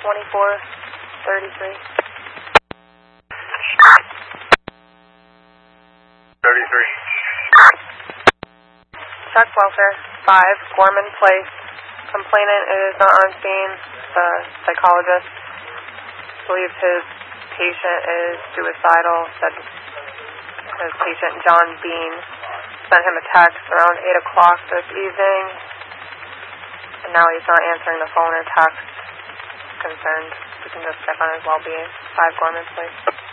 2433. 33. Check welfare 5, Gorman Place. Complainant is not on scene. The psychologist believes his patient is suicidal. Said his patient, John Bean, sent him a text around 8 o'clock this evening. And now he's not answering the phone or text. Concerned. We can just check on his well-being. 5 Gorman Place.